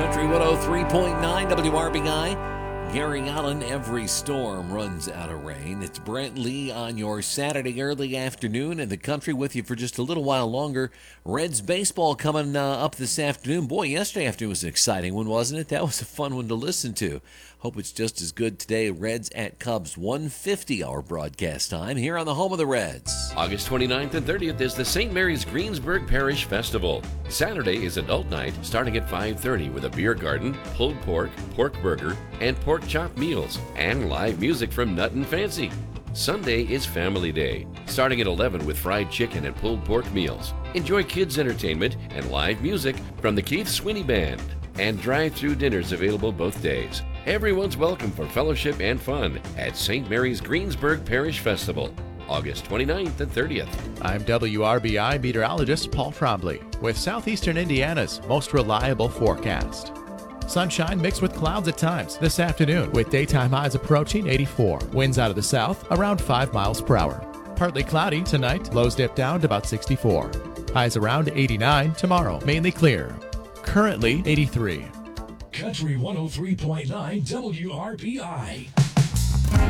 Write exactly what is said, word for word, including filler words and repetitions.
Country one oh three point nine W R B I. Gary Allen, every storm runs out of rain. It's Brent Lee on your Saturday early afternoon in the country with you for just a little while longer. Reds baseball coming uh, up this afternoon. Boy, yesterday afternoon was an exciting one, wasn't it? That was a fun one to listen to. Hope it's just as good today. Reds at Cubs, one fifty our broadcast time here on the home of the Reds. August twenty-ninth and thirtieth is the Saint Mary's Greensburg Parish Festival. Saturday is adult night starting at five thirty with a beer garden, pulled pork, pork burger, and pork chop meals, and live music from Nut and Fancy. Sunday is Family Day, starting at eleven with fried chicken and pulled pork meals. Enjoy kids' entertainment and live music from the Keith Swinney Band, and drive-through dinners available both days. Everyone's welcome for fellowship and fun at Saint Mary's Greensburg Parish Festival, August twenty-ninth and thirtieth. I'm W R B I meteorologist Paul Trombley with Southeastern Indiana's most reliable forecast. Sunshine mixed with clouds at times this afternoon with daytime highs approaching eighty-four. Winds out of the south around five miles per hour. Partly cloudy tonight, lows dip down to about sixty-four. Highs around eighty-nine tomorrow, mainly clear. Currently eighty-three. Country one oh three point nine W R B I.